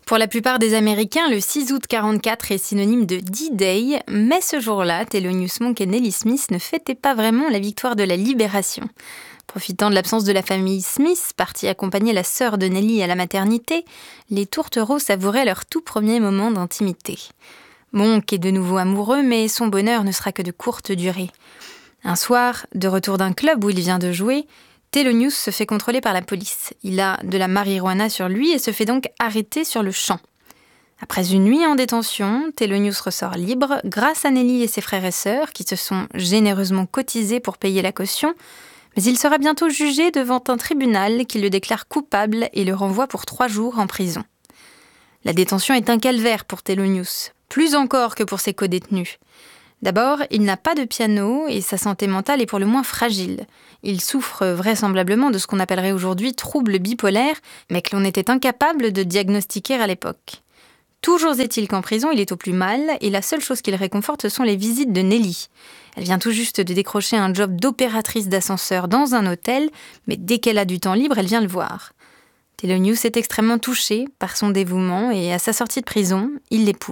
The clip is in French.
Pour la plupart des Américains, le 6 août 1944 est synonyme de D-Day, mais ce jour-là, Thelonious Monk et Nellie Smith ne fêtaient pas vraiment la victoire de la libération. Profitant de l'absence de la famille Smith, partie accompagner la sœur de Nellie à la maternité, les tourtereaux savouraient leur tout premier moment d'intimité. Monk est de nouveau amoureux, mais son bonheur ne sera que de courte durée. Un soir, de retour d'un club où il vient de jouer, Thelonious se fait contrôler par la police. Il a de la marijuana sur lui et se fait donc arrêter sur le champ. Après une nuit en détention, Thelonious ressort libre grâce à Nellie et ses frères et sœurs qui se sont généreusement cotisés pour payer la caution, mais il sera bientôt jugé devant un tribunal qui le déclare coupable et le renvoie pour 3 jours en prison. La détention est un calvaire pour Thelonious, plus encore que pour ses codétenus. D'abord, il n'a pas de piano et sa santé mentale est pour le moins fragile. Il souffre vraisemblablement de ce qu'on appellerait aujourd'hui troubles bipolaires, mais que l'on était incapable de diagnostiquer à l'époque. Toujours est-il qu'en prison, il est au plus mal et la seule chose qui le réconforte, ce sont les visites de Nellie. Elle vient tout juste de décrocher un job d'opératrice d'ascenseur dans un hôtel, mais dès qu'elle a du temps libre, elle vient le voir. Thelonious est extrêmement touché par son dévouement et à sa sortie de prison, il l'épouse.